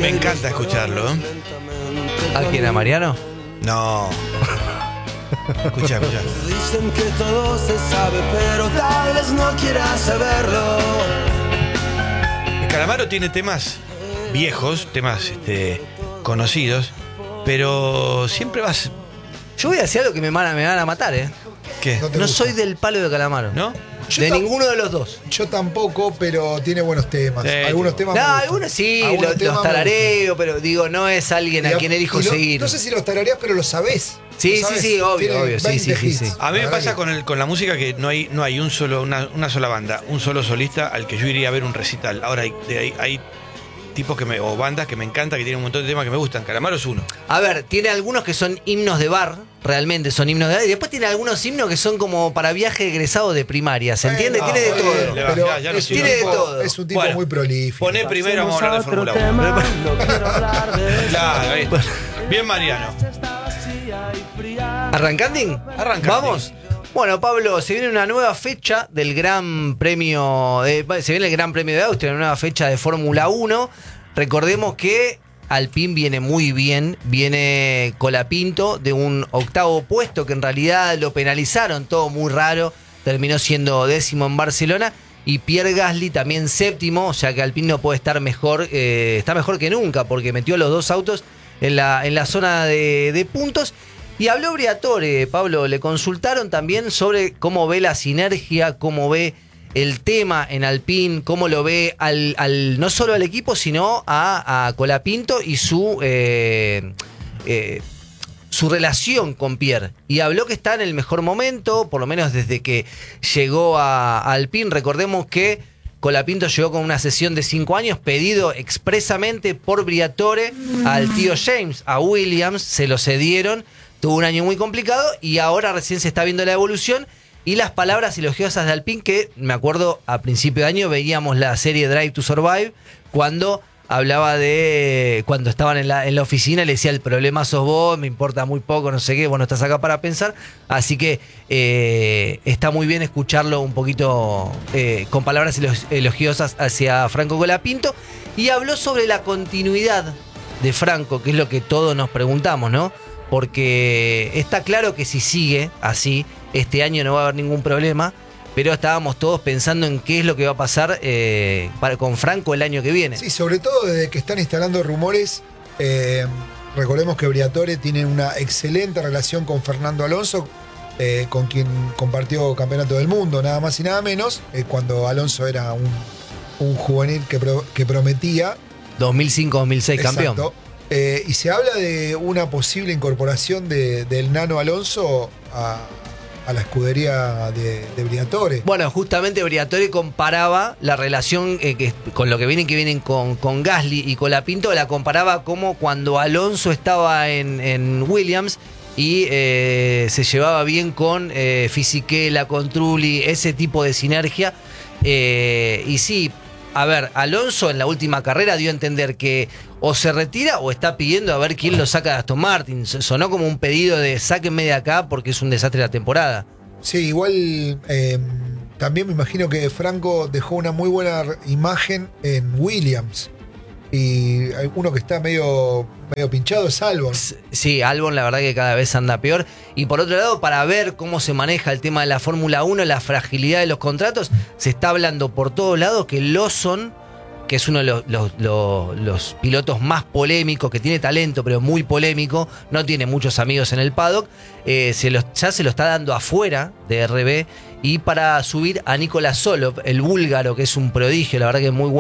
Me encanta escucharlo. ¿A quién, a Mariano? No. Escucha. Dicen que todo se sabe, pero tal vez no quieras saberlo. Calamaro tiene temas viejos, temas conocidos, pero siempre vas... Yo voy a decir algo que me van a matar, ¿eh? ¿Qué? No soy del palo de Calamaro. ¿No? De ninguno de los dos. Yo tampoco, pero tiene buenos temas. Sí, Algunos temas. No, me gustan. algunos sí, Algunos temas los me tarareo, pero digo, no es alguien a quien elijo seguir. No sé si los tarareás, pero los sabés. Sí, Lo sabés. sí, obvio, Tiene obvio, sí, 20 sí, hits. sí. A mí me La pasa verdad con la música que no hay una sola banda, un solo solista al que yo iría a ver un recital. Ahora hay tipos o bandas que me encantan, que tienen un montón de temas que me gustan. Calamaro es uno. A ver, tiene algunos que son himnos de bar, realmente son himnos de bar, y después tiene algunos himnos que son como para viaje egresado de primaria, ¿se entiende? Tiene de todo. Pero Ya no es, sirve. un Tiene de tipo, todo. es un tipo Bueno, muy prolífico. Poné primero, vamos a hablar de Fórmula 1. Claro, ahí. Bien Mariano. ¿Arrancanding? Arrancanding. ¿Vamos? Bueno, Pablo, se viene una nueva fecha del Gran Premio, se viene el Gran Premio de Austria, una nueva fecha de Fórmula 1. Recordemos que Alpine viene muy bien, viene Colapinto de un octavo puesto que en realidad lo penalizaron, todo muy raro, terminó siendo 10º en Barcelona, y Pierre Gasly también 7º, ya que Alpine no puede estar mejor, está mejor que nunca porque metió los dos autos en la zona de puntos. Y habló Briatore, Pablo, le consultaron también sobre cómo ve la sinergia, cómo ve el tema en Alpine, cómo lo ve no solo al equipo, sino a Colapinto y su relación con Pierre. Y habló que está en el mejor momento, por lo menos desde que llegó a Alpine. Recordemos que Colapinto llegó con una sesión de 5 años, pedido expresamente por Briatore al tío James, a Williams, se lo cedieron, tuvo un año muy complicado y ahora recién se está viendo la evolución. Y las palabras elogiosas de Alpine, que me acuerdo a principio de año veíamos la serie Drive to Survive, cuando hablaba de cuando estaban en la oficina, le decía: el problema sos vos, me importa muy poco, no sé qué, bueno, estás acá para pensar. Así que está muy bien escucharlo un poquito con palabras elogiosas hacia Franco Colapinto. Y habló sobre la continuidad de Franco, que es lo que todos nos preguntamos, ¿no? Porque está claro que si sigue así, este año no va a haber ningún problema, pero estábamos todos pensando en qué es lo que va a pasar con Franco el año que viene. Sí, sobre todo desde que están instalando rumores. Recordemos que Briatore tiene una excelente relación con Fernando Alonso, con quien compartió campeonato del mundo, nada más y nada menos, cuando Alonso era un juvenil que prometía. 2005-2006 campeón. Exacto. Y se habla de una posible incorporación del Nano Alonso a la escudería de Briatore. Bueno, justamente Briatore comparaba la relación con lo que vienen con Gasly y Colapinto, la comparaba como cuando Alonso estaba en Williams y se llevaba bien con Fisichella, con Trulli, ese tipo de sinergia. Y sí, a ver, Alonso en la última carrera dio a entender que o se retira o está pidiendo a ver quién lo saca de Aston Martin. Sonó como un pedido de sáquenme de acá porque es un desastre la temporada. Sí, igual también me imagino que Franco dejó una muy buena imagen en Williams. Y hay uno que está medio pinchado es Albon. Sí, Albon la verdad que cada vez anda peor. Y por otro lado, para ver cómo se maneja el tema de la Fórmula 1, la fragilidad de los contratos, se está hablando por todos lados que Lawson, que es uno de los pilotos más polémicos, que tiene talento pero muy polémico, no tiene muchos amigos en el paddock, ya se lo está dando afuera de RB, y para subir a Nicolás Solov, el búlgaro, que es un prodigio, la verdad que es muy bueno.